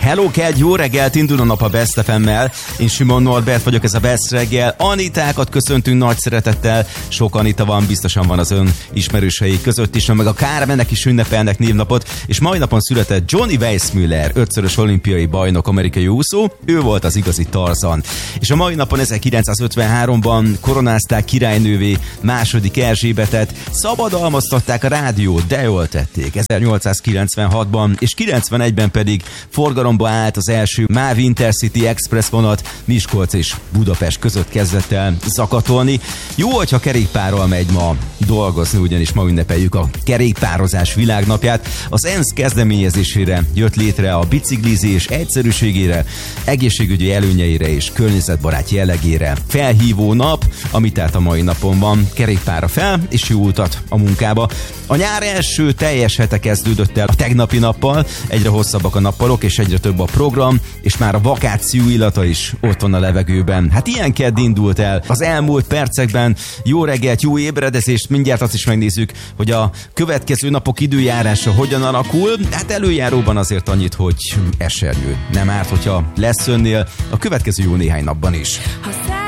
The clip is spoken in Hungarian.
Hello, Ked, jó reggelt, indul a nap a Best FM-mel. Én Simon Norbert vagyok, ez a Best reggel. Anitákat köszöntünk nagy szeretettel. Sok Anita van, biztosan van az ön ismerősei között is, meg a Kármenek is ünnepelnek névnapot, és mai napon született Johnny Weissmuller, 5-szörös olimpiai bajnok, amerikai úszó. Ő volt az igazi Tarzan. És a mai napon 1953-ban koronázták királynővé második Erzsébetet, szabadalmaztatták a rádiót, de jól tették. 1896-ban és 91-ben pedig forgalomba állt az első MÁV Intercity Express vonat, Miskolc és Budapest között kezdett el zakatolni. Jó, hogyha kerékpárral megy ma dolgozni, ugyanis ma ünnepeljük a kerékpározás világnapját. Az ENSZ kezdeményezésére jött létre a biciklizés egyszerűségére, egészségügyi előnyeire és környezetbarát jellegére felhívó nap, ami tehát a mai napon van. Kerékpárra fel és jó utat a munkába. A nyár első teljes hete kezdődött el a tegnapi nappal, egyre hosszabbak a nappalok és egyre több a program, és már a vakáció illata is ott van a levegőben. Hát ilyen kedd indult el az elmúlt percekben. Jó reggelt, jó ébredezést, mindjárt azt is megnézzük, hogy a következő napok időjárása hogyan alakul. Hát előjáróban azért annyit, hogy esernyő nem árt, hogyha lesz önnél a következő jó néhány napban is.